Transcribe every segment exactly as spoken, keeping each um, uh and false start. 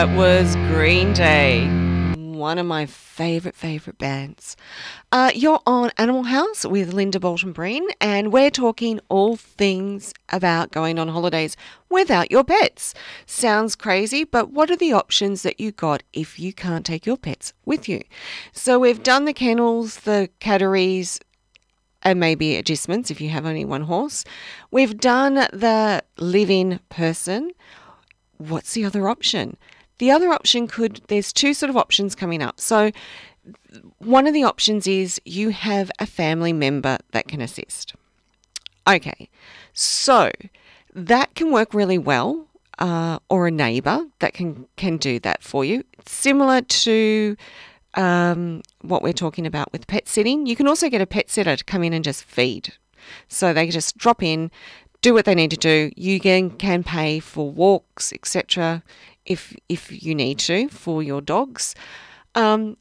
That was Green Day, one of my favourite, favourite bands. Uh, you're on Animal House with Linda Bolton-Breen, and we're talking all things about going on holidays without your pets. Sounds crazy, but what are the options that you got if you can't take your pets with you? So we've done the kennels, the catteries, and maybe adjustments if you have only one horse. We've done the live-in person. What's the other option? The other option could, there's two sort of options coming up. So one of the options is you have a family member that can assist. Okay, so that can work really well, uh, or a neighbour that can, can do that for you. It's similar to um, what we're talking about with pet sitting. You can also get a pet sitter to come in and just feed. So they just drop in, do what they need to do. You can, can pay for walks, et cetera, if if you need to for your dogs. Um,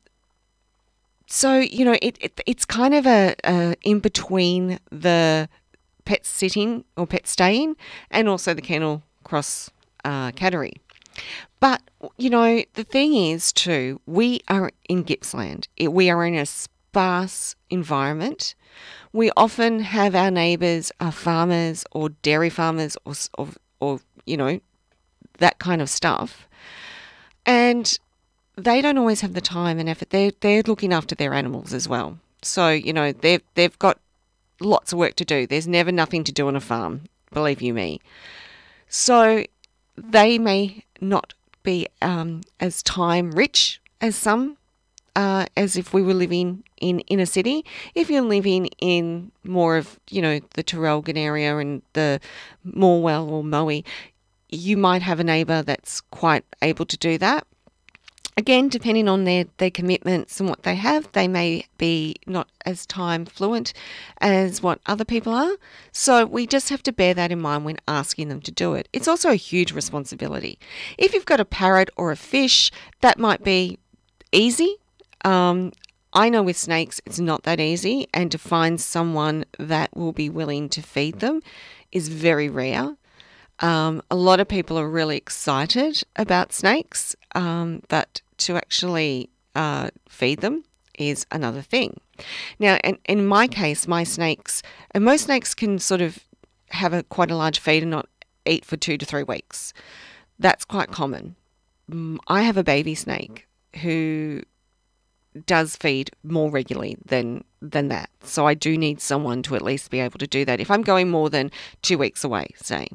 so, you know, it, it it's kind of a, a in between the pet sitting or pet staying and also the kennel cross uh, cattery. But, you know, the thing is too, we are in Gippsland. It, we are in a sparse environment. We often have our neighbours are farmers or dairy farmers or, or, or, you know, that kind of stuff. And they don't always have the time and effort. They're, they're looking after their animals as well. So, you know, they've, they've got lots of work to do. There's never nothing to do on a farm, believe you me. So they may not be um, as time rich as some, uh, as if we were living in, in a city. If you're living in more of, you know, the Traralgon area and the Morwell or Moe, you might have a neighbour that's quite able to do that. Again, depending on their, their commitments and what they have, they may be not as time fluent as what other people are. So we just have to bear that in mind when asking them to do it. It's also a huge responsibility. If you've got a parrot or a fish, that might be easy. Um, I know with snakes, it's not that easy, and to find someone that will be willing to feed them is very rare. Um, a lot of people are really excited about snakes, um, but to actually uh, feed them is another thing. Now, in, in my case, my snakes, and most snakes can sort of have a quite a large feed and not eat for two to three weeks. That's quite common. I have a baby snake who does feed more regularly than than that. So I do need someone to at least be able to do that if I'm going more than two weeks away, say.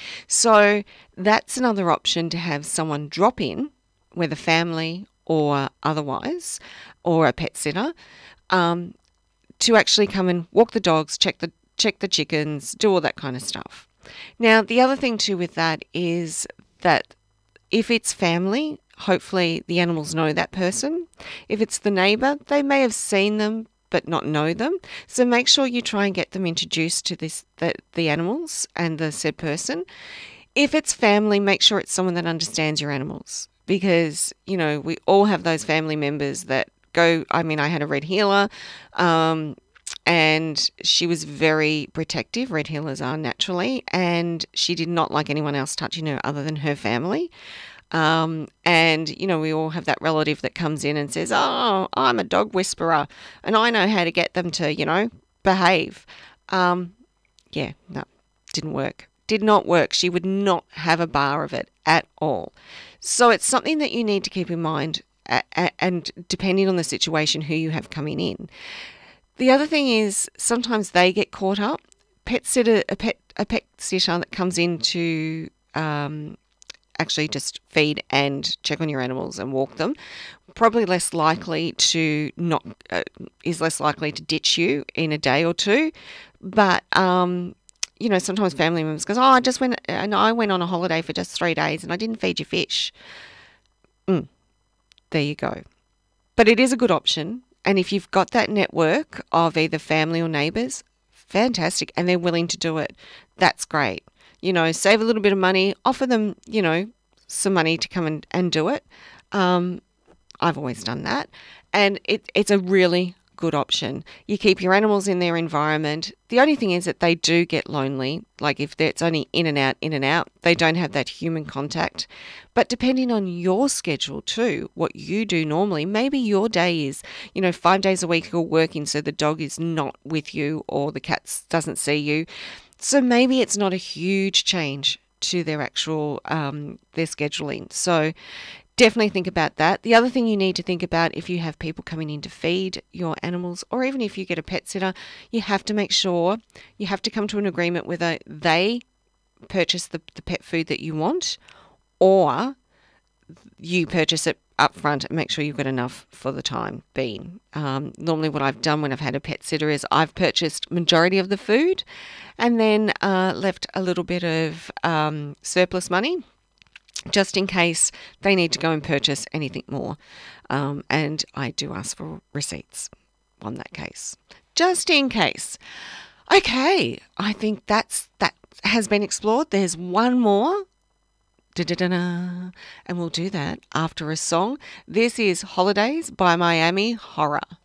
So that's another option, to have someone drop in, whether family or otherwise, or a pet sitter, um, to actually come and walk the dogs, check the check the chickens, do all that kind of stuff. Now, the other thing too with that is that if it's family, hopefully the animals know that person. If it's the neighbour, they may have seen them but not know them. So make sure you try and get them introduced to this the, the animals and the said person. If it's family, make sure it's someone that understands your animals, because, you know, we all have those family members that go, I mean, I had a red heeler, um, and she was very protective. Red heelers are naturally, and she did not like anyone else touching her other than her family. Um, and, you know, we all have that relative that comes in and says, oh, I'm a dog whisperer and I know how to get them to, you know, behave. Um, yeah, no, didn't work. Did not work. She would not have a bar of it at all. So it's something that you need to keep in mind, and depending on the situation, who you have coming in. The other thing is sometimes they get caught up. Pet sitter, a pet, a pet sitter that comes in to, um, actually just feed and check on your animals and walk them, probably less likely to not uh, is less likely to ditch you in a day or two. But um, you know, sometimes family members goes, oh, I just went and I went on a holiday for just three days and I didn't feed your fish. Mm, there you go. But it is a good option, and if you've got that network of either family or neighbours, fantastic, and they're willing to do it, that's great. You know, save a little bit of money, offer them, you know, some money to come and, and do it. Um, I've always done that. And it, it's a really good option. You keep your animals in their environment. The only thing is that they do get lonely. Like if it's only in and out, in and out, they don't have that human contact. But depending on your schedule too, what you do normally, maybe your day is, you know, five days a week you're working so the dog is not with you or the cat doesn't see you. So maybe it's not a huge change to their actual, um, their scheduling. So definitely think about that. The other thing you need to think about if you have people coming in to feed your animals, or even if you get a pet sitter, you have to make sure, you have to come to an agreement whether they purchase the, the pet food that you want, or you purchase it up front and make sure you've got enough for the time being. Um, normally what I've done when I've had a pet sitter is I've purchased majority of the food and then uh, left a little bit of um, surplus money just in case they need to go and purchase anything more. Um, and I do ask for receipts on that case, just in case. Okay, I think that's that has been explored. There's one more. Da-da-da-da. And we'll do that after a song. This is Holidays by Miami Horror.